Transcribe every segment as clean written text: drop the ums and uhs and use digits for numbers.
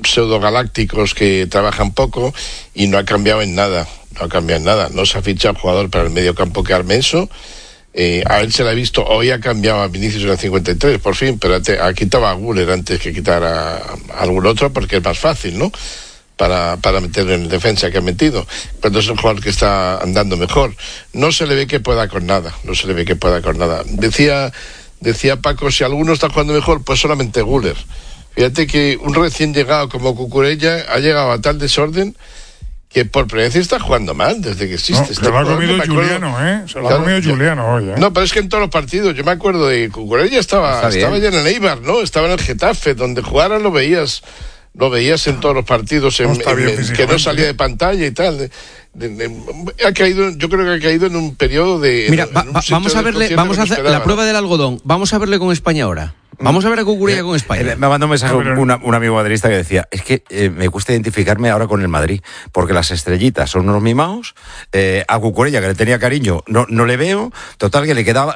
pseudo-galácticos que trabajan poco y no ha cambiado en nada. No se ha fichado jugador para el medio campo que Armenso. A él se le ha visto, hoy ha cambiado a Vinicius en el 53, por fin, pero ha quitado a Güler antes que quitar a algún otro, porque es más fácil, ¿no? Para meterlo en defensa que ha metido, cuando es un jugador que está andando mejor. No se le ve que pueda con nada. Decía Paco, si alguno está jugando mejor, pues solamente Güler. Fíjate que un recién llegado como Cucurella ha llegado a tal desorden que por primera vez está jugando mal desde que existe. Se lo ha comido Juliano, Se lo ha comido Juliano hoy, No, pero es que en todos los partidos, yo me acuerdo de Cucurella estaba ya en el Eibar, ¿no? Estaba en el Getafe, donde jugara lo veías en todos los partidos, que no salía de pantalla y tal. Ha caído, yo creo que ha caído en un periodo de... Mira, vamos a hacer la prueba del algodón. Vamos a verle con España ahora. Vamos a ver a Cucurella con España. Me mandó un mensaje un amigo madridista que decía, es que me cuesta identificarme ahora con el Madrid, porque las estrellitas son unos mimados, a Cucurella, que le tenía cariño, no le veo, total que le quedaba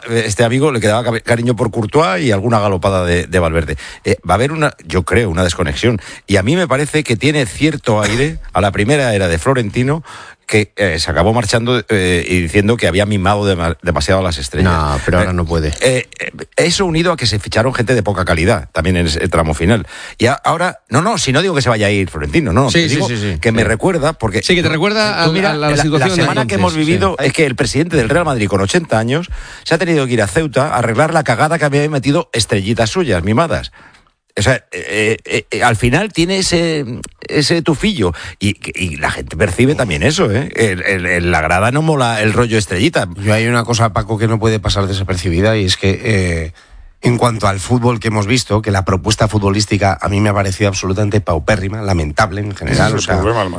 cariño por Courtois y alguna galopada de Valverde. Va a haber yo creo, una desconexión. Y a mí me parece que tiene cierto aire a la primera era de Florentino, que se acabó marchando y diciendo que había mimado demasiado a las estrellas. No, pero ahora no puede. Eso unido a que se ficharon gente de poca calidad, también en el tramo final. Y ahora, si no digo que se vaya a ir Florentino, sí, que me recuerda, porque... Sí, que te recuerda a la situación. La semana que hemos vivido es que el presidente del Real Madrid, con 80 años, se ha tenido que ir a Ceuta a arreglar la cagada que había metido estrellitas suyas, mimadas. O sea, al final tiene ese tufillo y la gente percibe también eso, la grada no mola el rollo estrellita. Yo hay una cosa, Paco, que no puede pasar desapercibida, y es que en cuanto al fútbol que hemos visto, que la propuesta futbolística a mí me ha parecido absolutamente paupérrima, lamentable en general. Sí,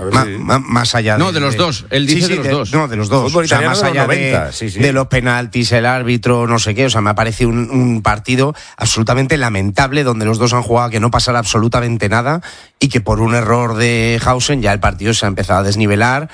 más allá de los dos. Él dice de los dos. No, de los dos. O sea, más allá de los penaltis, el árbitro, no sé qué. O sea, me ha parecido un partido absolutamente lamentable, donde los dos han jugado a que no pasara absolutamente nada y que por un error de Hausen ya el partido se ha empezado a desnivelar.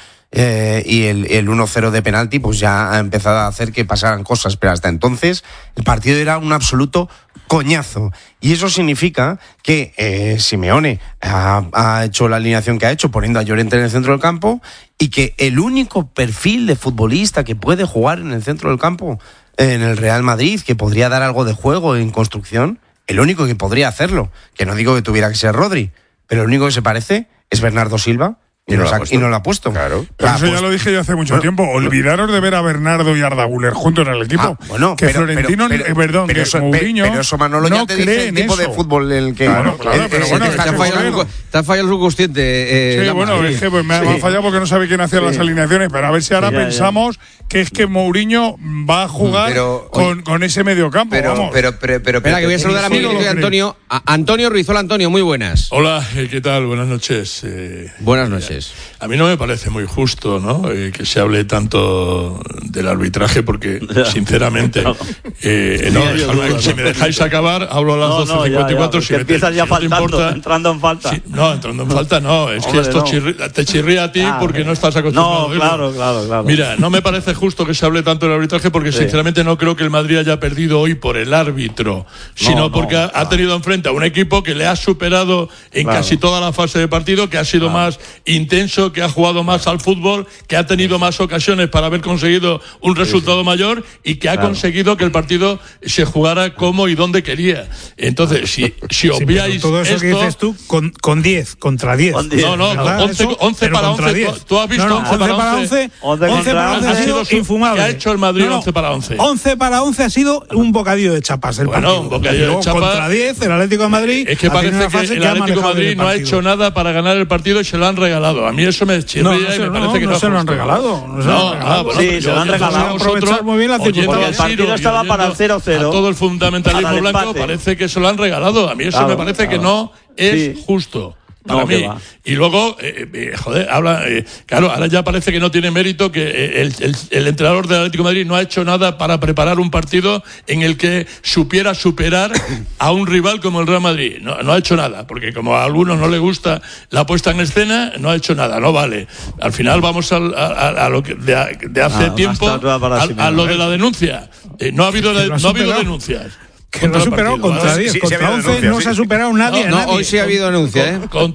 Y el 1-0 de penalti pues ya ha empezado a hacer que pasaran cosas, pero hasta entonces el partido era un absoluto coñazo, y eso significa que Simeone ha hecho la alineación que ha hecho, poniendo a Llorente en el centro del campo, y que el único perfil de futbolista que puede jugar en el centro del campo en el Real Madrid, que podría dar algo de juego en construcción, el único que podría hacerlo, que no digo que tuviera que ser Rodri, pero el único que se parece es Bernardo Silva. Y no lo ha puesto. Claro. Pero eso ya lo dije yo hace mucho tiempo. Olvidaros de ver a Bernardo y Arda Güler juntos en el equipo. Florentino, Mourinho, pero eso Manolo ya te dice el tipo de fútbol en el que... Claro, pero bueno... Te ha fallado el subconsciente. Sí, bueno, es que me ha fallado porque no sabe quién hacía las alineaciones, pero a ver si ahora pensamos que es que Mourinho va a jugar con ese mediocampo. Espera, que voy a saludar a mi querido Antonio. Antonio Ruiz. Hola, Antonio, muy buenas. Hola, ¿qué tal? Buenas noches. Buenas noches. A mí no me parece muy justo, ¿no? Que se hable tanto del arbitraje, porque sinceramente si me dejáis acabar, hablo a las 12:54. Si empiezas ya faltando, entrando en falta. Entrando en falta no, es que esto te chirría a ti porque no estás acostumbrado. Claro. Mira, no me parece justo que se hable tanto del arbitraje, porque sinceramente no creo que el Madrid haya perdido hoy por el árbitro, sino porque ha tenido enfrente a un equipo que le ha superado en casi toda la fase de partido, que ha sido más intenso, que ha jugado más al fútbol, que ha tenido más ocasiones para haber conseguido un resultado mayor, y que ha conseguido que el partido se jugara como y donde quería. Entonces, si obviáis todo eso esto, que dices tú con 10 contra 10. No, 11 para 11. ¿Tú has visto 11 para 11? 11 para 11 ha sido infumable. ¿Qué ha hecho el Madrid 11 para 11? 11 para 11 ha sido un bocadillo de chapas el partido. Un bocadillo de chapas. Contra 10, el Atlético de Madrid. Es que parece que el Atlético de Madrid no ha hecho nada para ganar el partido y se lo han regalado. A mí eso me chirría y me parece que no se lo han regalado. Sí, se lo han regalado. Aprovechar muy bien la circunstancia. Porque el partido estaba para el 0-0. A todo el fundamentalismo blanco parece que se lo han regalado. A mí eso me parece que no es justo. Para mí. Y luego, ahora ya parece que no tiene mérito que el entrenador del Atlético de Madrid no ha hecho nada para preparar un partido en el que supiera superar a un rival como el Real Madrid. No ha hecho nada, porque como a algunos no le gusta la puesta en escena, no ha hecho nada, no vale. Al final vamos a lo que de hace tiempo, a lo de la denuncia. No ha habido denuncias. Que no ha superado contra 10, contra 11 no se ha superado nadie. Hoy sí ha habido denuncia,